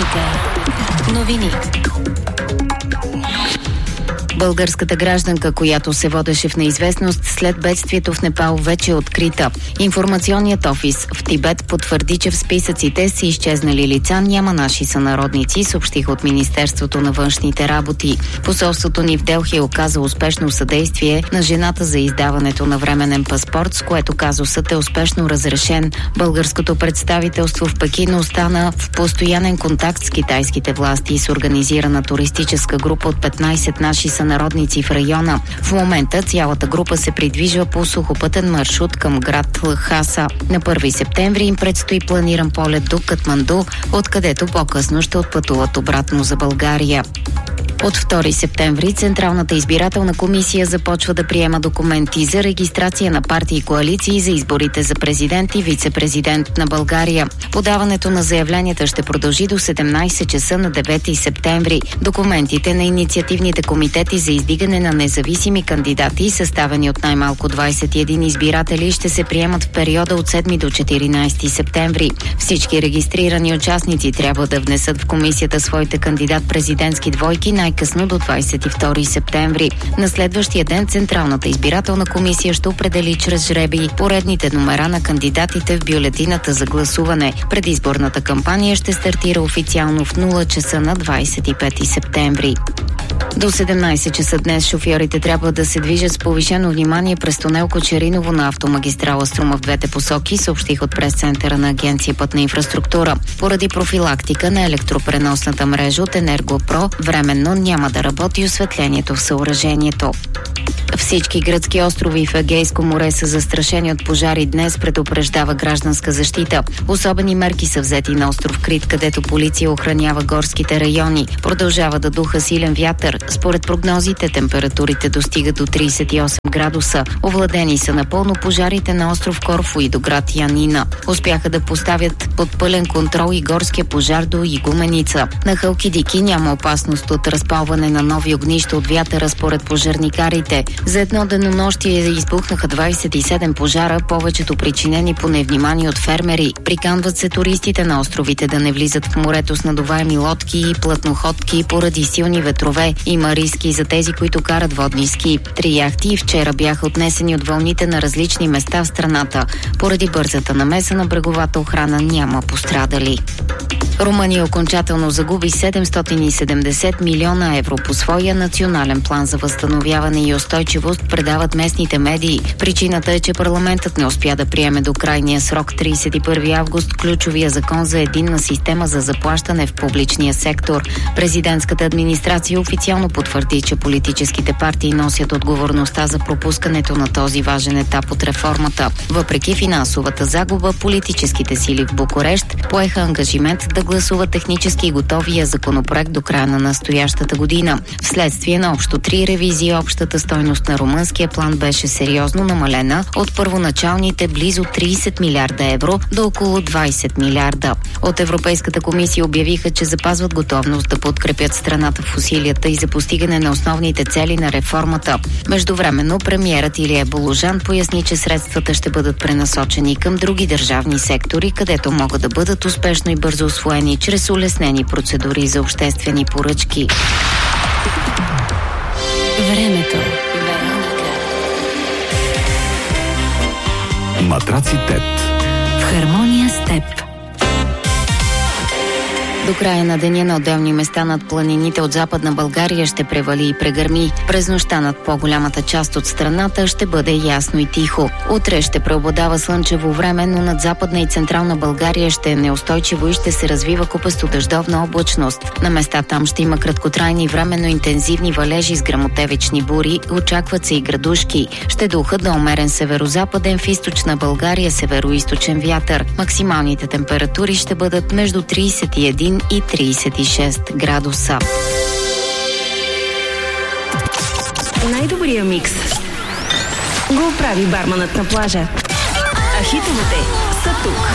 Вероника. Новини. Българската гражданка, която се водеше в неизвестност след бедствието в Непал, вече е открита. Информационният офис в Тибет потвърди, че в списъците са изчезнали лица, няма наши сънародници, съобщиха от Министерството на външните работи. Посолството ни в Делхи оказа успешно съдействие на жената за издаването на временен паспорт, с което казусът е успешно разрешен. Българското представителство в Пекин остана в постоянен контакт с китайските власти и с организирана туристическа група от 15 наши сънародници в района. В момента цялата група се придвижва по сухопътен маршрут към град Лхаса. На 1 септември им предстои планиран полет до Катманду, откъдето по-късно ще отпътуват обратно за България. От 2 септември Централната избирателна комисия започва да приема документи за регистрация на партии и коалиции за изборите за президент и вице-президент на България. Подаването на заявленията ще продължи до 17 часа на 9 септември. Документите на инициативните комитети за издигане на независими кандидати, съставени от най-малко 21 избиратели, ще се приемат в периода от 7 до 14 септември. Всички регистрирани участници трябва да внесат в комисията своите кандидат-президентски двойки най-късно до 22 септември. На следващия ден Централната избирателна комисия ще определи чрез жребий поредните номера на кандидатите в бюлетината за гласуване. Предизборната кампания ще стартира официално в 0 часа на 25 септември. До 17 часа днес шофьорите трябва да се движат с повишено внимание през тунел Кочериново на автомагистрала Струма в двете посоки, съобщих от прес-центъра на Агенция Пътна инфраструктура. Поради профилактика на електропреносната мрежа от Енергопро, временно няма да работи осветлението в съоръжението. Всички гръцки острови в Егейско море са застрашени от пожари днес, предупреждава Гражданска защита. Особени мерки са взети на остров Крит, където полиция охранява горските райони. Продължава да духа силен вятър. Според прогнозите, температурите достигат до 38 градуса. Овладени са напълно пожарите на остров Корфу и до град Янина. Успяха да поставят под пълен контрол и горския пожар до Игуменица. На Халкидики няма опасност от разпалване на нови огнища от вятъра, според пожарникарите. За едно денонощие избухнаха 27 пожара, повечето причинени по невнимание от фермери. Приканват се туристите на островите да не влизат в морето с надуваеми лодки и плътноходки поради силни ветрове. Има риски за тези, които карат водни ски. 3 яхти вчера бяха отнесени от вълните на различни места в страната. Поради бързата намеса на бреговата охрана няма пострадали. Румъния окончателно загуби 770 милиона евро по своя национален план за възстановяване и устойчивост, предават местните медии. Причината е, че парламентът не успя да приеме до крайния срок 31 август ключовия закон за единна система за заплащане в публичния сектор. Президентската администрация официално потвърди, че политическите партии носят отговорността за пропускането на този важен етап от реформата. Въпреки финансовата загуба, политическите сили в Букурещ поеха ангажимент да гласува технически готовия законопроект до края на настоящата година. Вследствие на общо 3 ревизии, общата стойност на румънския план беше сериозно намалена от първоначалните близо 30 милиарда евро до около 20 милиарда. От Европейската комисия обявиха, че запазват готовност да подкрепят страната в усилията и за постигане на основните цели на реформата. Междувременно премиерът Илия Боложан поясни, че средствата ще бъдат пренасочени към други държавни сектори, където могат да бъдат успешно и бързо усвоени чрез улеснени процедури за обществени поръчки. Времето. Матраци ТЕТ. В хармония с теб. До края на деня на отделни места над планините от Западна България ще превали и прегърми. През нощта над по-голямата част от страната ще бъде ясно и тихо. Утре ще преобладава слънчево време, но над Западна и Централна България ще е неустойчиво и ще се развива купесто дъждовна облачност. На места там ще има краткотрайни временно интензивни валежи с гръмотевични бури, очакват се и градушки. Ще духат до умерен северозападен, в източна България североизточен вятър. Максималните температури ще бъдат между 31 и 36 градуса. Най-добрия микс го прави барманът на плажа. А хитовете са тук.